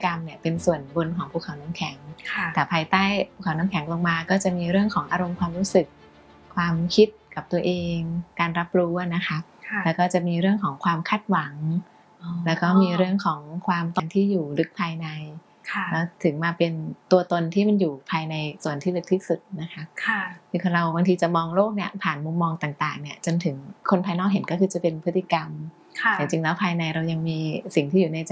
กรรมเนี่ยเป็นส่วนบนของภูเขาน้ำแข็งแต่ภายใต้ภูเขาน้ำแข็งลงมาก็จะมีเรื่องของอารมณ์ความรู้สึกความคิดกับตัวเองการรับรู้นะคะแล้วก็จะมีเรื่องของความคาดหวังแล้วก็มีเรื่องของความต้องที่อยู่ลึกภายในแล้วถึงมาเป็นตัวตนที่มันอยู่ภายในส่วนที่ลึกที่สุดนะคะคือเราบางทีจะมองโลกเนี่ยผ่านมุมมองต่างๆเนี่ยจนถึงคนภายนอกเห็นก็คือจะเป็นพฤติกรรมแต่จริงแล้วภายในเรายังมีสิ่งที่อยู่ในใจ